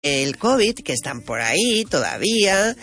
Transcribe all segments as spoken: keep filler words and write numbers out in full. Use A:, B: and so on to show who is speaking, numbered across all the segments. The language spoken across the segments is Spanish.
A: el COVID, que están por ahí todavía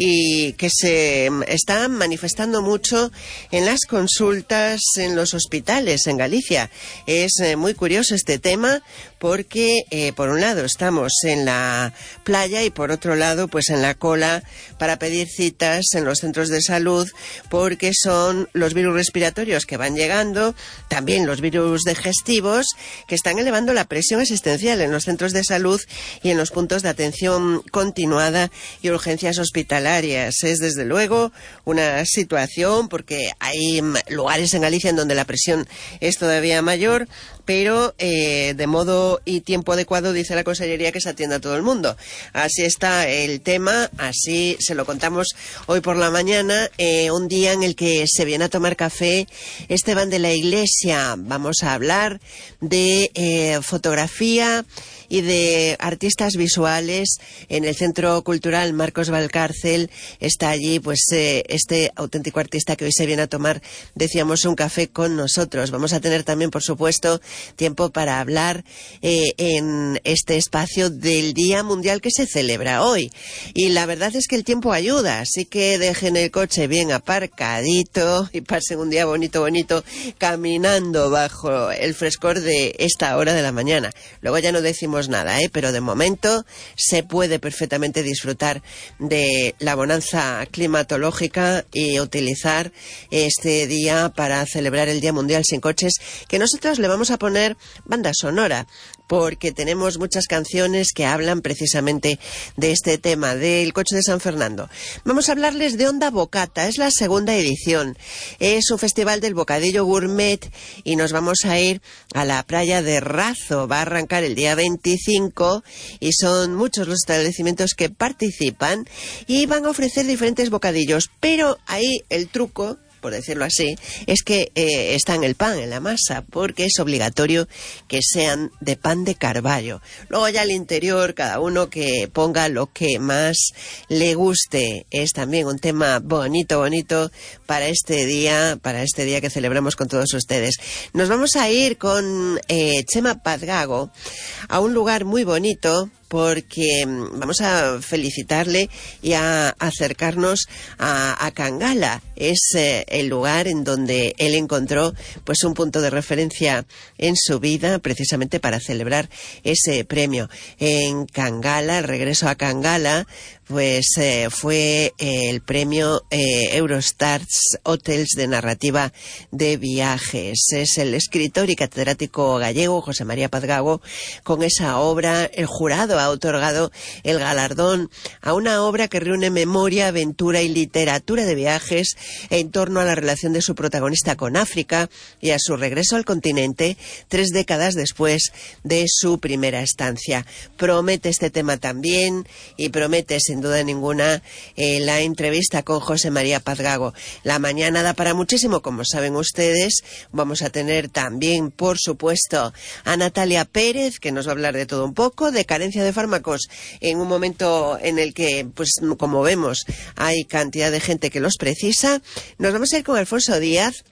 A: y que se están manifestando mucho en las consultas en los hospitales en Galicia. Es eh, muy curioso este tema porque eh, por un lado estamos en la playa y por otro lado pues en la cola para pedir citas en los centros de salud, porque son los virus respiratorios que van llegando, también los virus digestivos que están elevando la presión asistencial en los centros de salud y en los puntos de atención continuada y urgencias hospitalarias. Es desde luego una situación, porque hay lugares en Galicia en donde la presión es todavía mayor, pero eh, de modo y tiempo adecuado dice la Consellería que se atienda a todo el mundo. Así está el tema, así se lo contamos hoy por la mañana, eh, un día en el que se viene a tomar café Esteban de la Iglesia. Vamos a hablar de eh, fotografía y de artistas visuales en el Centro Cultural Marcos Valcárcel. Está allí pues eh, este auténtico artista que hoy se viene a tomar, decíamos, un café con nosotros. Vamos a tener también, por supuesto, tiempo para hablar eh, en este espacio del Día Mundial que se celebra hoy. Y la verdad es que el tiempo ayuda, así que dejen el coche bien aparcadito y pasen un día bonito, bonito, caminando bajo el frescor de esta hora de la mañana. Luego ya no decimos nada, ¿eh? Pero de momento se puede perfectamente disfrutar de la bonanza climatológica y utilizar este día para celebrar el Día Mundial sin Coches, que nosotros le vamos a poner banda sonora, porque tenemos muchas canciones que hablan precisamente de este tema, del coche de San Fernando. Vamos a hablarles de Onda Bocata, es la segunda edición. Es un festival del bocadillo gourmet y nos vamos a ir a la playa de Razo. Va a arrancar el día veinticinco y son muchos los establecimientos que participan y van a ofrecer diferentes bocadillos, pero ahí el truco, por decirlo así, es que eh, está en el pan, en la masa, porque es obligatorio que sean de pan de carballo. Luego ya al interior, cada uno que ponga lo que más le guste. Es también un tema bonito, bonito para este día, para este día que celebramos con todos ustedes. Nos vamos a ir con eh, Chema Pazgago a un lugar muy bonito, porque vamos a felicitarle y a acercarnos a, a Cangala. Es eh, el lugar en donde él encontró pues un punto de referencia en su vida, precisamente para celebrar ese premio. En Cangala, el regreso a Cangala, pues eh, fue eh, el premio eh, Eurostars Hotels de narrativa de viajes. Es el escritor y catedrático gallego José María Pazgago. Con esa obra, el jurado ha otorgado el galardón a una obra que reúne memoria, aventura y literatura de viajes en torno a la relación de su protagonista con África y a su regreso al continente tres décadas después de su primera estancia. Promete este tema también, y promete sin duda ninguna eh, la entrevista con José María Pazgago. La mañana da para muchísimo, como saben ustedes. Vamos a tener también, por supuesto, a Natalia Pérez, que nos va a hablar de todo un poco, de carencia de fármacos en un momento en el que, pues como vemos, hay cantidad de gente que los precisa. Nos vamos a ir con Alfonso Díaz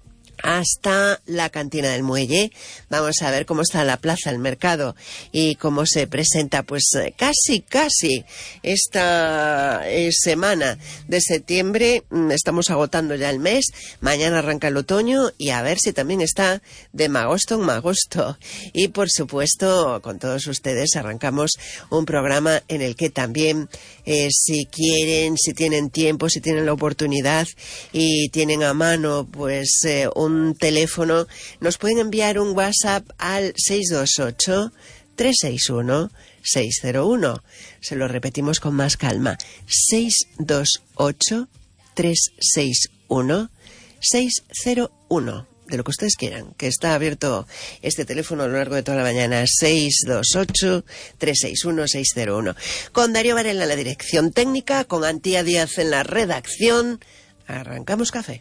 A: hasta la cantina del Muelle. Vamos a ver cómo está la plaza, el mercado y cómo se presenta pues casi, casi esta eh, semana de septiembre. Estamos agotando ya el mes, mañana arranca el otoño y a ver si también está de magosto en magosto. Y por supuesto, con todos ustedes arrancamos un programa en el que también, eh, si quieren, si tienen tiempo, si tienen la oportunidad y tienen a mano pues eh, un un teléfono, nos pueden enviar un WhatsApp al seis dos ocho, tres seis uno, seis cero uno. Se lo repetimos con más calma. seis dos ocho, tres seis uno, seis cero uno. De lo que ustedes quieran, que está abierto este teléfono a lo largo de toda la mañana. Seis dos ocho, tres seis uno, seis cero uno. Con Darío Varela en la dirección técnica, con Antía Díaz en la redacción. Arrancamos café.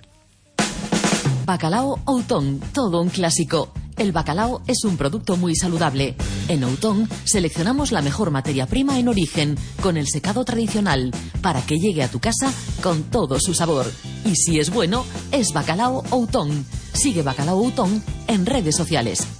B: Bacalao Outón, todo un clásico. El bacalao es un producto muy saludable. En Outón seleccionamos la mejor materia prima en origen, con el secado tradicional, para que llegue a tu casa con todo su sabor. Y si es bueno, es Bacalao Outón. Sigue Bacalao Outón en redes sociales.